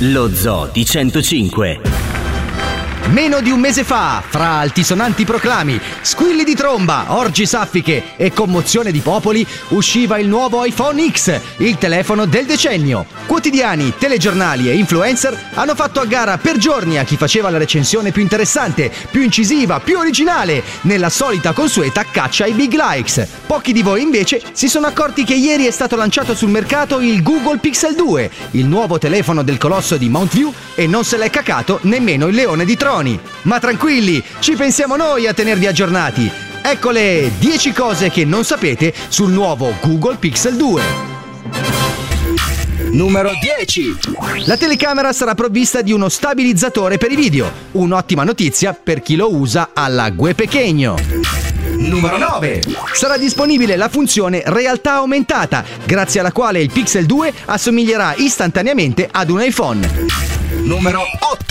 Lo Zoo di 105. Meno di un mese fa, fra altisonanti proclami, squilli di tromba, orgi saffiche e commozione di popoli, usciva il nuovo iPhone X, il telefono del decennio. Quotidiani, telegiornali e influencer hanno fatto a gara per giorni a chi faceva la recensione più interessante, più incisiva, più originale, nella solita consueta caccia ai big likes. Pochi di voi invece si sono accorti che ieri è stato lanciato sul mercato il Google Pixel 2, il nuovo telefono del colosso di Mount View, e non se l'è cacato nemmeno il leone di Troni. Ma tranquilli, ci pensiamo noi a tenervi aggiornati. Ecco le 10 cose che non sapete sul nuovo Google Pixel 2. Numero 10. La telecamera sarà provvista di uno stabilizzatore per i video, un'ottima notizia per chi lo usa alla gue pequeño. Numero 9. Sarà disponibile la funzione realtà aumentata, grazie alla quale il Pixel 2 assomiglierà istantaneamente ad un iPhone. Numero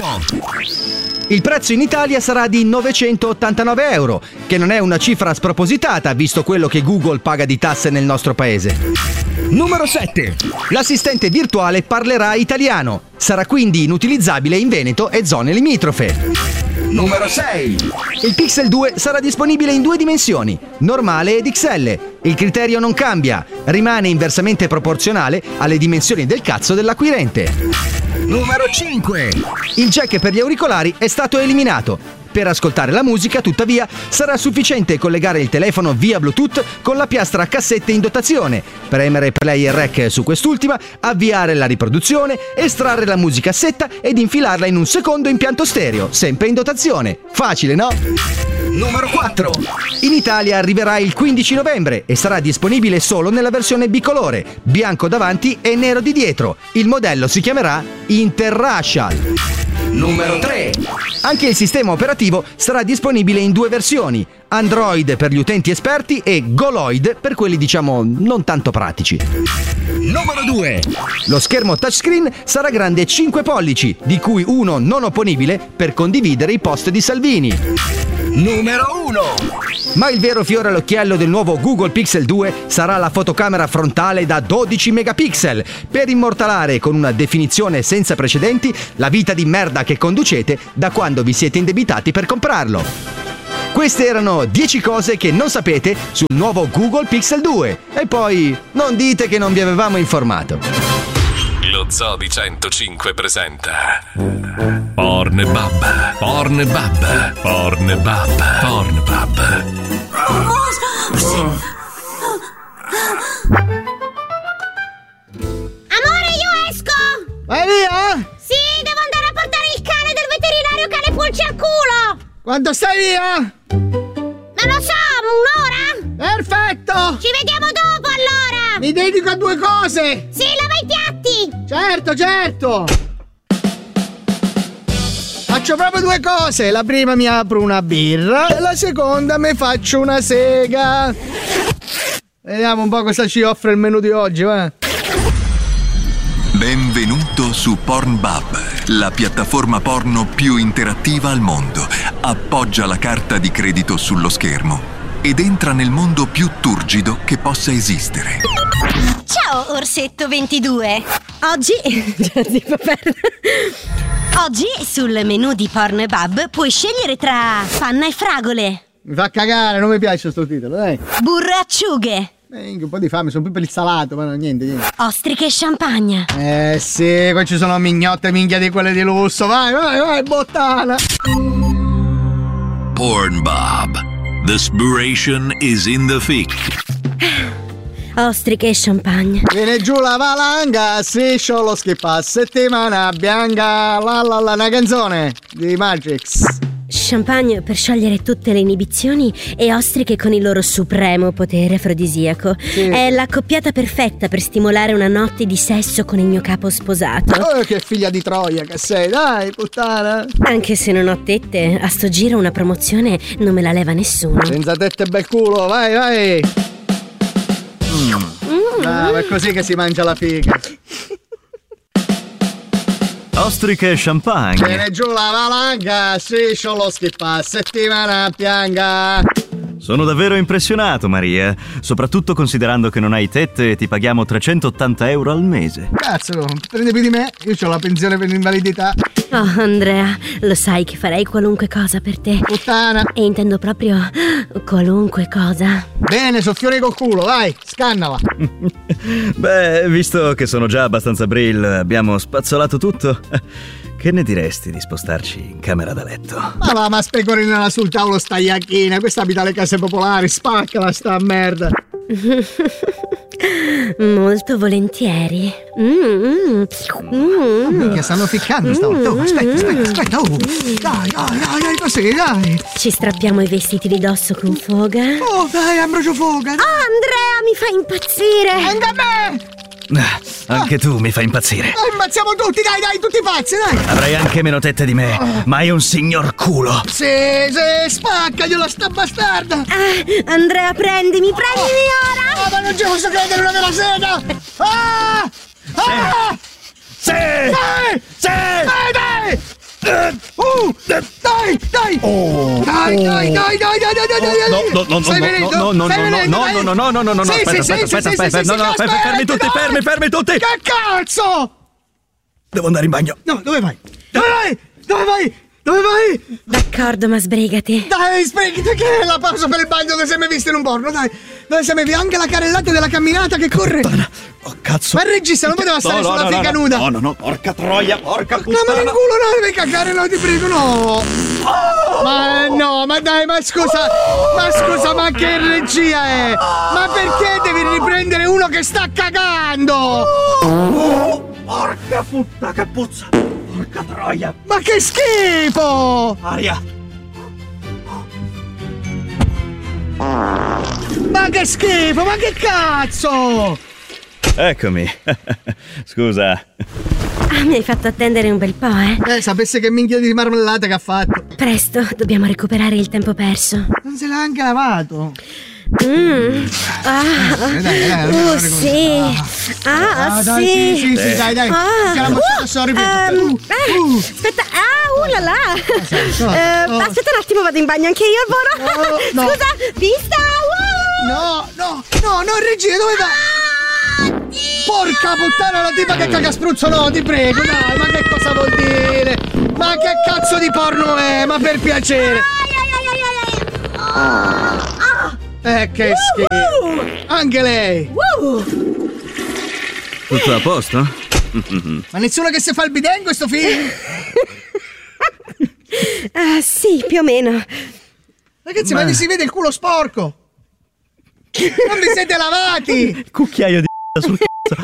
8. Il prezzo in Italia sarà di 989 euro, che non è una cifra spropositata visto quello che Google paga di tasse nel nostro paese. Numero 7. L'assistente virtuale parlerà italiano, sarà quindi inutilizzabile in Veneto e zone limitrofe. Numero 6. Il Pixel 2 sarà disponibile in 2 dimensioni, normale ed XL. Il criterio non cambia, rimane inversamente proporzionale alle dimensioni del cazzo dell'acquirente. Numero 5. Il jack per gli auricolari è stato eliminato. Per ascoltare la musica, tuttavia, sarà sufficiente collegare il telefono via Bluetooth con la piastra a cassette in dotazione, premere play e rec su quest'ultima, avviare la riproduzione, estrarre la musicassetta ed infilarla in un secondo impianto stereo, sempre in dotazione. Facile, no? Numero 4. In Italia arriverà il 15 novembre e sarà disponibile solo nella versione bicolore, bianco davanti e nero di dietro. Il modello si chiamerà Interracial. Numero 3. Anche il sistema operativo sarà disponibile in 2 versioni, Android per gli utenti esperti e Goloid per quelli diciamo non tanto pratici. Numero 2. Lo schermo touchscreen sarà grande 5 pollici, di cui uno non opponibile per condividere i post di Salvini. Numero 1. Ma il vero fiore all'occhiello del nuovo Google Pixel 2 sarà la fotocamera frontale da 12 megapixel per immortalare con una definizione senza precedenti la vita di merda che conducete da quando vi siete indebitati per comprarlo. Queste erano 10 cose che non sapete sul nuovo Google Pixel 2 e poi non dite che non vi avevamo informato. Lo Zoo di 105 presenta Pornbub, Pornbub, Pornbub, Pornbub. Amore, io esco! Vai via? Sì, devo andare a portare il cane del veterinario cane pulci al culo! Quanto stai via? Non lo so, un'ora? Perfetto! Ci vediamo dopo allora! Mi dedico a 2 cose! Sì, lava i piatti! Certo, certo! Faccio proprio 2 cose. La prima mi apro una birra e la seconda mi faccio una sega. Vediamo un po' cosa ci offre il menù di oggi, va? Benvenuto su Pornbub, la piattaforma porno più interattiva al mondo. Appoggia la carta di credito sullo schermo ed entra nel mondo più turgido che possa esistere. Ciao, Orsetto 22! Oggi sul menù di Pornbub puoi scegliere tra panna e fragole, Mi fa cagare, non mi piace sto titolo, dai. burro e acciughe, Un po' di fame, sono più per il salato, ma no, niente. ostriche e champagne. Sì, qua ci sono mignotte minchia di quelle di lusso. Vai, bottana. Pornbub. The spiration is in the thick. Ostriche e champagne. Viene giù la valanga, striscio lo schippa, settimana bianca, una canzone di Magix. Champagne per sciogliere tutte le inibizioni e ostriche con il loro supremo potere afrodisiaco. Sì. È l'accoppiata perfetta per stimolare una notte di sesso con il mio capo sposato. Oh, che figlia di Troia che sei, dai, puttana. Anche se non ho tette, a sto giro una promozione non me la leva nessuno. Senza tette bel culo, vai. Bravo, è così che si mangia la figa. Ostriche e champagne. Viene giù la valanga, striscio lo schippa, settimana bianca. Sono davvero impressionato, Maria, soprattutto considerando che non hai tette e ti paghiamo 380 euro al mese. Cazzo, prende più di me? Io ho la pensione per l'invalidità. Oh, Andrea, lo sai che farei qualunque cosa per te. Puttana. E intendo proprio qualunque cosa. Bene, soffione col culo, vai, scannala. Beh, visto che sono già abbastanza brill, abbiamo spazzolato tutto. Che ne diresti di spostarci in camera da letto? Ma specorinala sul tavolo sta iacchina. Questa abita le case popolari, spaccala sta merda. Molto volentieri. Minchia, stanno ficcando stavolta. Oh, aspetta. Oh. Dai, così, dai. Ci strappiamo i vestiti di dosso con foga. Oh, dai, ambrocio foga. Oh, Andrea, mi fai impazzire. Anche a me. Anche tu mi fai impazzire. Ammazziamo tutti, dai, tutti pazzi, dai. Avrai anche meno tette di me, ma hai un signor culo. Sì, spaccagliela sta bastarda. Andrea, prendimi ora. Ma non ci posso credere, una vera sega. Sì! Dai! Dai! Oh! Dai! No, Stai venendo? no, aspetta, fermi tutti! Che cazzo? Devo andare in bagno. No, dove vai? Dove vai? D'accordo, ma sbrigati. Dai, sbrigati, che è la pausa per il bagno dove sei mai visto in un porno, dai. Dove sei mai visto anche la carrellata della camminata che corre. Oh, cazzo. Ma il regista non poteva stare sulla figa nuda. No, porca troia, porca puttana. No, ma nel culo no, devi cagare, no, ti prego, no. Ma no, ma dai, ma scusa, ma che regia è? Ma perché devi riprendere uno che sta cagando? Porca puttana, che puzza. Porca troia. Ma che schifo! Aria. Ma che schifo, ma che cazzo! Eccomi. Scusa. Mi hai fatto attendere un bel po', eh? Sapesse che minchia di marmellata che ha fatto. Presto, dobbiamo recuperare il tempo perso. Non se l'ha anche lavato. Dai, sì. Sì, dai. Che la mozzata sorry. Aspetta, là là. Aspetta un attimo, vado in bagno anche io, Alvaro. No. Scusa, vista. No, regia, dove va? Porca puttana, la tipa che caga spruzzo, no, ti prego, dai, ma che cosa vuol dire? Ma che cazzo di porno è? Ma per piacere. Che schifo. Anche lei. Tutto a posto? Ma nessuno che si fa il bidet in questo film? Sì, più o meno. Ragazzi, ma vi si vede il culo sporco. Non vi siete lavati. Cucchiaio di sul cazzo.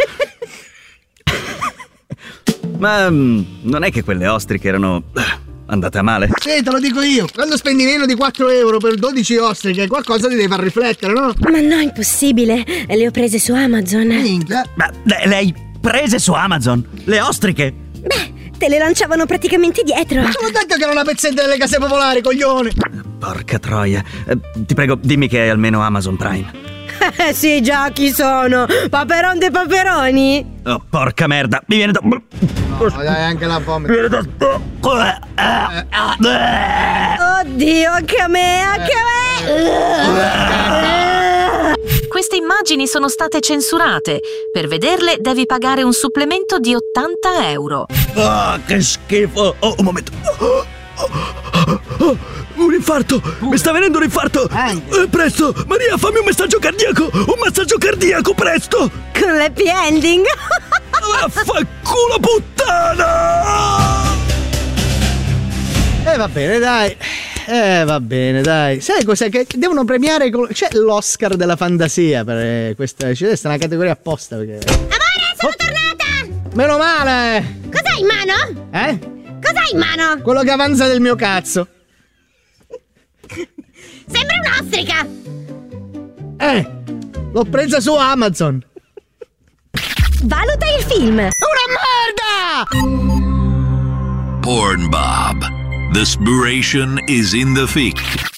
Ma non è che quelle ostriche erano andate a male? Sì, te lo dico io. Quando spendi meno di 4 euro per 12 ostriche, qualcosa ti deve far riflettere, no? Ma no, impossibile. Le ho prese su Amazon. Minchia. Ma le hai prese su Amazon? Le ostriche? Beh, te le lanciavano praticamente dietro. Te l'ho detto che era una pezzetta delle case popolari, coglione. Porca troia. Ti prego, dimmi che hai almeno Amazon Prime. Sì, già, chi sono? Paperon dei paperoni? Oh, porca merda, mi viene da... No, dai, anche la fame. Oddio, anche a me. Queste immagini sono state censurate. Per vederle devi pagare un supplemento di 80 euro. Che schifo. Oh, un momento. Un infarto! Mi sta venendo un infarto! Presto! Maria, fammi un massaggio cardiaco! Un massaggio cardiaco, presto! Con l'happy ending! Vaffanculo, puttana! Va bene, dai. Sai cos'è? Che devono premiare. C'è l'Oscar della fantasia per questa. C'è una categoria apposta. Perché... Amore, sono tornata! Meno male! Cos'hai in mano? Cos'hai in mano? Quello che avanza del mio cazzo. Sembra un'ostrica! L'ho presa su Amazon. Valuta il film! Una merda! Porn Bob. The spiration is in the fic.